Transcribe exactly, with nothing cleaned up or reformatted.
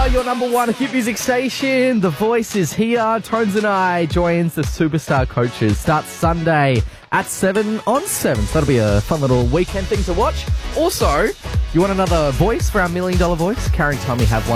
are your number one hit music station. The Voice is here. Tones and I joins the Superstar Coaches. Starts Sunday at seven on seven. So that'll be a fun little weekend thing to watch. Also, you want another voice for our Million Dollar Voice? Carrying time we have one.